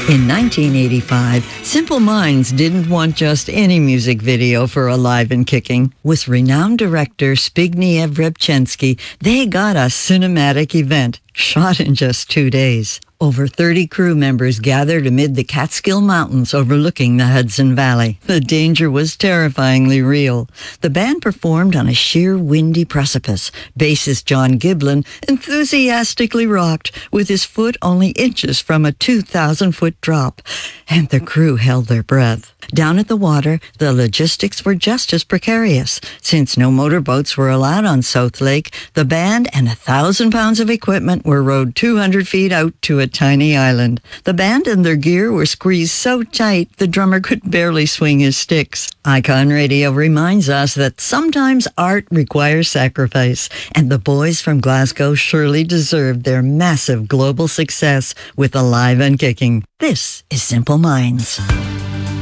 In 1985, Simple Minds didn't want just any music video for Alive and Kicking. With renowned director Zbigniew Rybczynski, they got a cinematic event, shot in just 2 days. Over 30 crew members gathered amid the Catskill Mountains overlooking the Hudson Valley. The danger was terrifyingly real. The band performed on a sheer windy precipice. Bassist John Giblin enthusiastically rocked, with his foot only inches from a 2,000-foot drop. And the crew held their breath. Down at the water, the logistics were just as precarious. Since no motorboats were allowed on South Lake, the band and 1,000 pounds of equipment were rowed 200 feet out to a tiny island. The band and their gear were squeezed so tight the drummer could barely swing his sticks. Icon Radio reminds us that sometimes art requires sacrifice, and the boys from Glasgow surely deserved their massive global success with Alive and Kicking. This is Simple Minds.